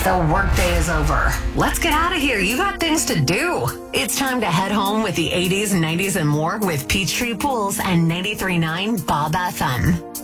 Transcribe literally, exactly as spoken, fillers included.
The workday is over. Let's get out of here. You got things to do. It's time to head home with the eighties, nineties, and more with Peachtree Pools and ninety-three point nine Bob F M.